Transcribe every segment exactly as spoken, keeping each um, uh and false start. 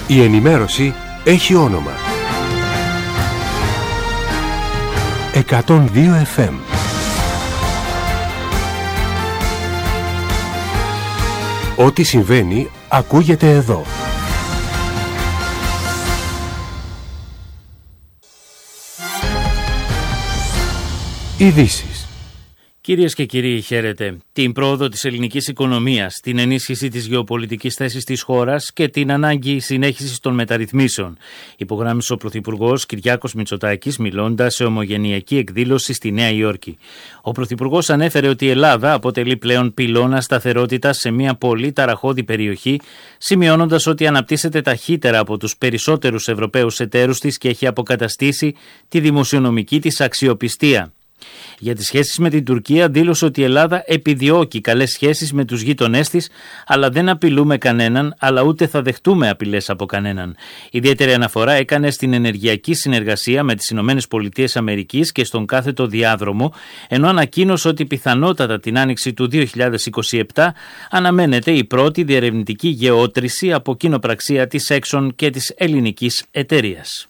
Η ενημέρωση έχει όνομα. εκατόν δύο εφ εμ. Ό,τι συμβαίνει ακούγεται εδώ. Ειδήσεις. Κυρίες και κύριοι, χαίρετε. Την πρόοδο της ελληνικής οικονομίας, την ενίσχυση της γεωπολιτικής θέσης της χώρας και την ανάγκη συνέχισης των μεταρρυθμίσεων, υπογράμμισε ο Πρωθυπουργός Κυριάκος Μητσοτάκης μιλώντας σε ομογενειακή εκδήλωση στη Νέα Υόρκη. Ο Πρωθυπουργός ανέφερε ότι η Ελλάδα αποτελεί πλέον πυλώνα σταθερότητας σε μια πολύ ταραχώδη περιοχή, σημειώνοντας ότι αναπτύσσεται ταχύτερα από τους περισσότερους Ευρωπαίους εταίρους της και έχει αποκαταστήσει τη δημοσιονομική της αξιοπιστία. Για τις σχέσεις με την Τουρκία δήλωσε ότι η Ελλάδα επιδιώκει καλές σχέσεις με τους γείτονές της, αλλά δεν απειλούμε κανέναν, αλλά ούτε θα δεχτούμε απειλές από κανέναν. Ιδιαίτερη αναφορά έκανε στην ενεργειακή συνεργασία με τις Ηνωμένες Πολιτείες Αμερικής και στον κάθετο διάδρομο, ενώ ανακοίνωσε ότι πιθανότατα την άνοιξη του δύο χιλιάδες είκοσι επτά αναμένεται η πρώτη διερευνητική γεώτρηση από κοινοπραξία της Exxon και της ελληνικής εταιρείας.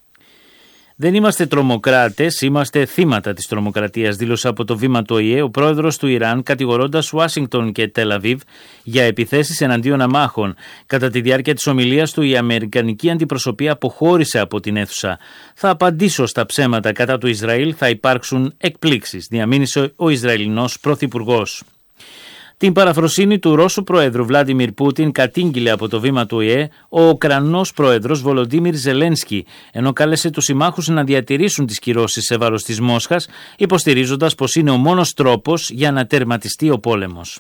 Δεν είμαστε τρομοκράτες, είμαστε θύματα της τρομοκρατίας, δήλωσε από το βήμα του Ο Η Ε ο πρόεδρος του Ιράν, κατηγορώντας Ουάσιγκτον και Τελαβίβ για επιθέσεις εναντίον αμάχων. Κατά τη διάρκεια της ομιλίας του, η αμερικανική αντιπροσωπεία αποχώρησε από την αίθουσα. Θα απαντήσω στα ψέματα κατά του Ισραήλ, θα υπάρξουν εκπλήξεις, διαμήνυσε ο Ισραηλινός πρωθυπουργός. Την παραφροσύνη του Ρώσου Προέδρου Βλάντιμιρ Πούτιν κατήγγειλε από το βήμα του Ο Η Ε ο Ουκρανός Πρόεδρος Βολοντίμιρ Ζελένσκι, ενώ κάλεσε τους συμμάχους να διατηρήσουν τις κυρώσεις σε βάρος της Μόσχας, υποστηρίζοντας πως είναι ο μόνος τρόπος για να τερματιστεί ο πόλεμος.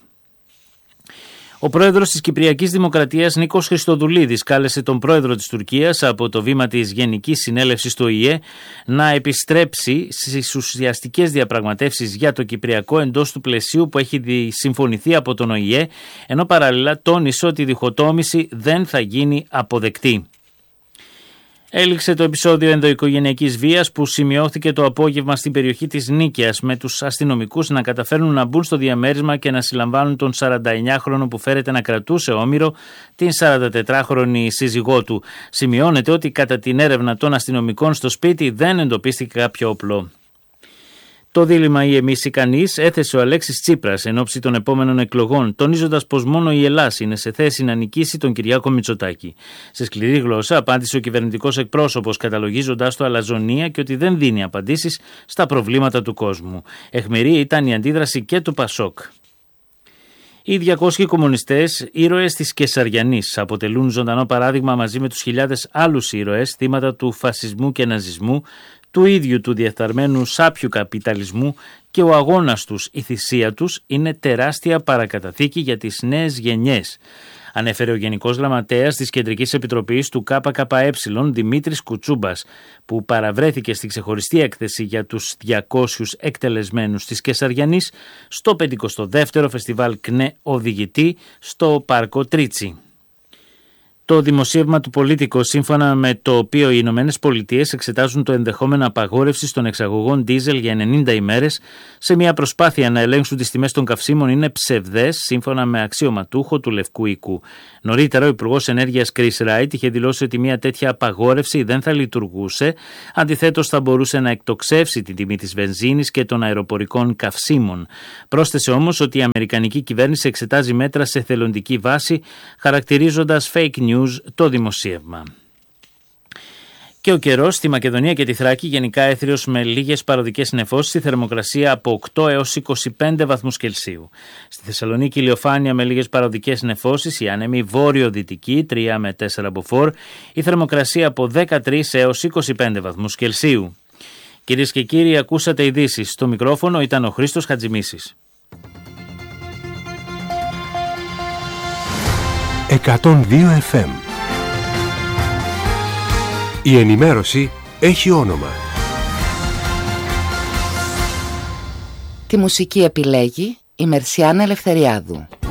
Ο πρόεδρος της Κυπριακής Δημοκρατίας Νίκος Χριστοδουλίδης κάλεσε τον πρόεδρο της Τουρκίας από το βήμα της Γενικής Συνέλευσης του Ο Η Ε να επιστρέψει στις ουσιαστικές διαπραγματεύσεις για το Κυπριακό εντός του πλαισίου που έχει συμφωνηθεί από τον Ο Η Ε, ενώ παράλληλα τόνισε ότι η διχοτόμηση δεν θα γίνει αποδεκτή. Έληξε το επεισόδιο ενδοοικογενειακής βίας που σημειώθηκε το απόγευμα στην περιοχή της Νίκαιας, με τους αστυνομικούς να καταφέρνουν να μπουν στο διαμέρισμα και να συλλαμβάνουν τον σαρανταεννιάχρονο που φέρεται να κρατούσε όμηρο την σαραντατετράχρονη σύζυγό του. Σημειώνεται ότι κατά την έρευνα των αστυνομικών στο σπίτι δεν εντοπίστηκε κάποιο όπλο. Το δίλημμα ή εμείς ή κανείς έθεσε ο Αλέξης Τσίπρας εν ώψη των επόμενων εκλογών, τονίζοντας πως μόνο η Ελλάς είναι σε θέση να νικήσει τον Κυριάκο Μητσοτάκη. Σε σκληρή γλώσσα απάντησε ο κυβερνητικός εκπρόσωπος, καταλογίζοντας το αλαζονία και ότι δεν δίνει απαντήσεις στα προβλήματα του κόσμου. Αιχμηρή ήταν η αντίδραση και του Πασόκ. Οι διακόσιοι κομμουνιστές, ήρωες της Κεσαριανής, αποτελούν ζωντανό παράδειγμα μαζί με τους χιλιάδες άλλους ήρωες, θύματα του φασισμού και ναζισμού, του ίδιου του διεφθαρμένου σάπιου καπιταλισμού, και ο αγώνας τους, η θυσία τους, είναι τεράστια παρακαταθήκη για τις νέες γενιές, ανέφερε ο Γενικός Γραμματέας της Κεντρικής Επιτροπής του Κ Κ Ε Δημήτρης Κουτσούμπας, που παραβρέθηκε στη ξεχωριστή έκθεση για τους διακόσιους εκτελεσμένους της Κεσαριανής στο πενηκοστό δεύτερο Φεστιβάλ ΚΝΕ Οδηγητή στο Πάρκο Τρίτσι. Το δημοσίευμα του Politico, σύμφωνα με το οποίο οι Ηνωμένες Πολιτείες εξετάζουν το ενδεχόμενο απαγόρευσης των εξαγωγών ντίζελ για ενενήντα ημέρες σε μια προσπάθεια να ελέγξουν τις τιμές των καυσίμων, είναι ψευδές, σύμφωνα με αξιωματούχο του Λευκού Οίκου. Νωρίτερα, ο Υπουργός Ενέργειας Chris Wright είχε δηλώσει ότι μια τέτοια απαγόρευση δεν θα λειτουργούσε, αντιθέτως θα μπορούσε να εκτοξεύσει την τιμή της βενζίνης και των αεροπορικών καυσίμων. Πρόσθεσε όμως ότι η Αμερικανική κυβέρνηση εξετάζει μέτρα σε θελοντική βάση, χαρακτηρίζοντας fake news το δημοσίευμα. Και ο καιρός στη Μακεδονία και τη Θράκη γενικά έθριος με λίγες παροδικές νεφώσεις, η θερμοκρασία από οκτώ έως είκοσι πέντε βαθμούς Κελσίου. Στη Θεσσαλονίκη ηλιοφάνεια με λίγες παροδικές νεφώσεις, η άνεμη βόρειο-δυτική τρία με τέσσερα μποφόρ, η θερμοκρασία από δεκατρείς έως είκοσι πέντε βαθμούς Κελσίου. Κυρίες και κύριοι, ακούσατε ειδήσεις. Στο μικρόφωνο ήταν ο Χρήστος Χατζημίσης. εκατόν δύο εφ εμ. Η ενημέρωση έχει όνομα. Τη μουσική επιλέγει η Μερσιάνα Ελευθεριάδου.